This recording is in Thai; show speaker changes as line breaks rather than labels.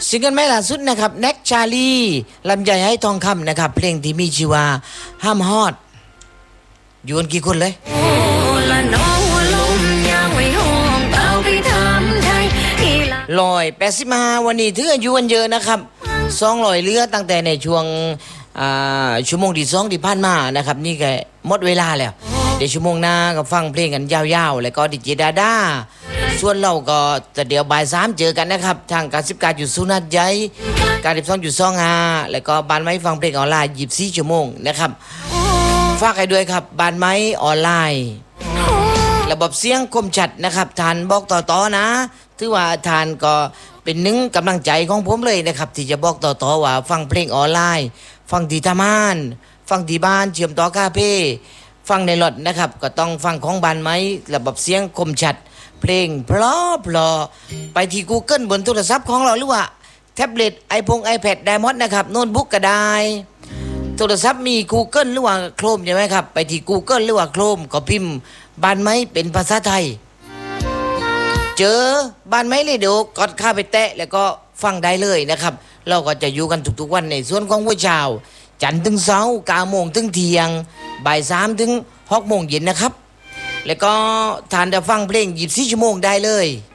ซิงเกิลใหม่ล่าสุดนะครับแน็กชาลีลำไยให้ทองคำนะครับเพลงที่มีชื่อว่าห้ามฮอดอยู่กันกี่คนเลย185วันนี้ถืออายุวันเยอะนะครับ200เรือตั้งแต่ในช่วงชั่วโมงที่2ที่ผ่านมานะครับนี่ก็หมดเวลาแล้วเดี๋ยวชั่วโมงหน้าก็ฟังเพลงกันยาวๆแล้วก็ดิเจดาด้าส่วนเราก็จะเดี๋ยวบ่าย3เจอกันนะครับทาง99.0นัดใหญ่92.25แล้วก็บ้านไม้ฟังเพลงออนไลน์24ชั่วโมงนะครับฝากให้ด้วยครับบ้านไม้ออนไลน์ระบบเสียงคมชัดนะครับทานบอกต่อๆนะถือว่าทานก็เป็นหนึ่งกำลังใจของผมเลยนะครับที่จะบอกต่อว่าฟังเพลงออนไลน์ฟังที่ทำงานฟังที่บ้านเชื่อมต่อคาเฟ่ฟังในรถนะครับก็ต้องฟังของบ้านไม้ระบบเสียงคมชัดเพลงเพราะไปที่ Google บนโทรศัพท์ของเราหรือว่าแท็บเล็ตiPad Diamond นะครับโน้ตบุ๊กก็ได้โทรศัพท์มี Google หรือว่า Chrome ใช่ไหมครับไปที่ Google หรือว่า Chrome ก็พิมพ์บ้านไม้เป็นภาษาไทยเจอบ้านไม้เลยเดี๋ยวกดเข้าไปแตะแล้วก็ฟังได้เลยนะครับเราก็จะอยู่กันทุกๆวันในส่วนของวันเช้าจันทร์ถึงเสาร์9 โมงถึงเที่ยงบ่าย3ถึง6 โมงเย็นนะครับแล้วก็ทานจะฟังเพลง24ชั่วโมงได้เลย